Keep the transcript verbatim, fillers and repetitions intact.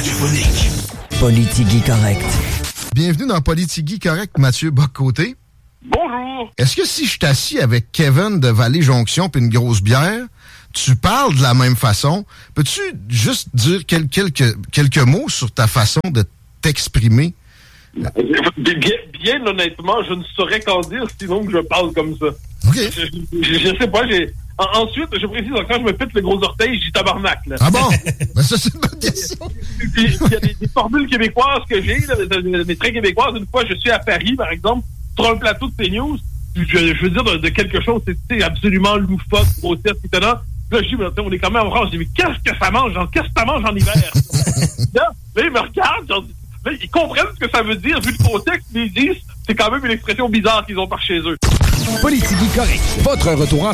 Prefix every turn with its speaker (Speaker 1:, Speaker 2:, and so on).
Speaker 1: radiophonique.
Speaker 2: Politigui correct.
Speaker 3: Bienvenue dans Politigui correct, Mathieu Bock-Côté.
Speaker 4: Bonjour.
Speaker 3: Est-ce que si je t'assis avec Kevin de Vallée-Jonction puis une grosse bière, tu parles de la même façon? Peux-tu juste dire quel, quelques, quelques mots sur ta façon de t'exprimer?
Speaker 4: Bien, bien honnêtement, je ne saurais qu'en dire sinon que je parle comme ça.
Speaker 3: OK.
Speaker 4: Je, je, je sais pas, j'ai... En, ensuite, je précise, quand je me pète le gros orteil, je dis tabarnak, là.
Speaker 3: Ah bon? Ben ça, c'est une bonne question.
Speaker 4: Puis, il y a des, des formules québécoises que j'ai, là, des, des traits québécoises. Une fois, je suis à Paris, par exemple, sur un plateau de CNews, je, je veux dire de, de quelque chose, c'est absolument loufoque, grossière, étonnant. Là, je dis, mais on est quand même en France. Je dis, mais qu'est-ce que ça mange? Genre, qu'est-ce que ça mange en hiver? là, là, ils me regardent, genre, là, ils comprennent ce que ça veut dire, vu le contexte, mais ils disent, c'est quand même une expression bizarre qu'ils ont par chez eux.
Speaker 5: Politigui correct. Votre retour en